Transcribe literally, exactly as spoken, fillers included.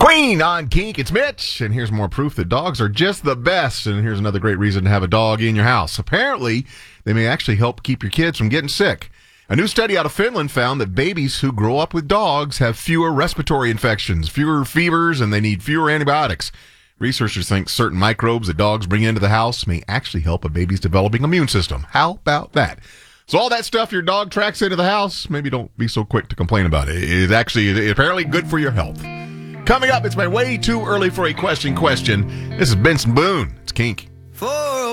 Queen on Kink. It's Mitch, and here's more proof that dogs are just the best. And here's another great reason to have a dog in your house. Apparently, they may actually help keep your kids from getting sick. A new study out of Finland found that babies who grow up with dogs have fewer respiratory infections, fewer fevers, and they need fewer antibiotics. Researchers think certain microbes that dogs bring into the house may actually help a baby's developing immune system. How about that? So all that stuff your dog tracks into the house, maybe don't be so quick to complain about it. It's actually apparently good for your health. Coming up, it's my way too early for a question question. This is Benson Boone. It's Kink. For